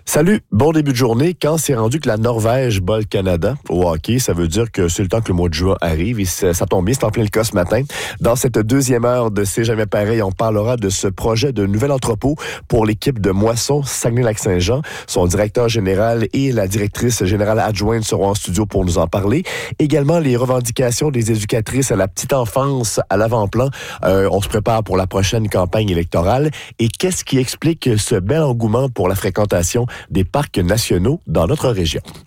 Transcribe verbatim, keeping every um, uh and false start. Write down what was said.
Salut, bon début de journée. Quand c'est rendu que la Norvège bat le Canada au hockey, ça veut dire que c'est le temps que le mois de juin arrive et ça, ça tombe bien, c'est en plein le cas ce matin. Dans cette deuxième heure de C'est jamais pareil, on parlera de ce projet de nouvel entrepôt pour l'équipe de Moisson Saguenay-Lac-Saint-Jean. Son directeur général et la directrice générale adjointe seront en studio pour nous en parler. Également, les revendications des éducatrices à la petite enfance à l'avant-plan. Euh, on se prépare pour la prochaine campagne électorale. Et qu'est-ce qui explique ce bel engouement pour la fréquentation des parcs nationaux dans notre région?